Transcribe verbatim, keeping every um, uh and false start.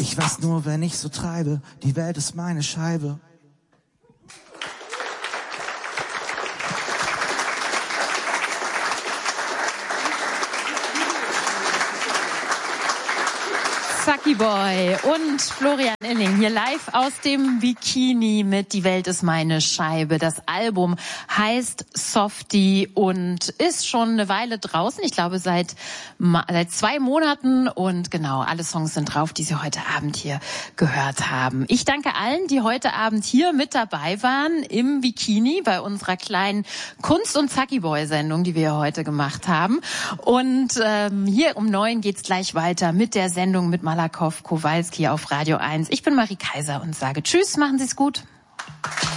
Ich weiß nur, wenn ich so treibe, die Welt ist meine Scheibe. Zacki Boy und Florian Illing hier live aus dem Bikini mit Die Welt ist meine Scheibe. Das Album heißt Softie und ist schon eine Weile draußen. Ich glaube seit seit zwei Monaten und genau, alle Songs sind drauf, die Sie heute Abend hier gehört haben. Ich danke allen, die heute Abend hier mit dabei waren im Bikini bei unserer kleinen Kunst- und Zacki Boy-Sendung, die wir heute gemacht haben. Und ähm, hier um neun geht's gleich weiter mit der Sendung mit Malakoff Kowalski auf Radio eins. Ich bin Marie Kaiser und sage Tschüss, machen Sie es gut.